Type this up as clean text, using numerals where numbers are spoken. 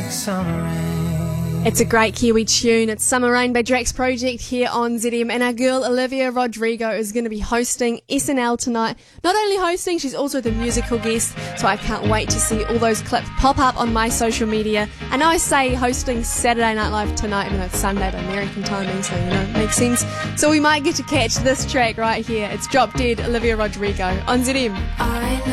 Summer rain. It's a great Kiwi tune. It's Summer Rain by Drax Project here on ZM, and our girl Olivia Rodrigo is going to be hosting SNL tonight. Not only hosting, she's also the musical guest, so I can't wait to see all those clips pop up on my social media. And I say hosting Saturday Night Live tonight, even though it's Sunday by American timing, so it makes sense. So we might get to catch this track right here. It's Drop Dead, Olivia Rodrigo on ZM.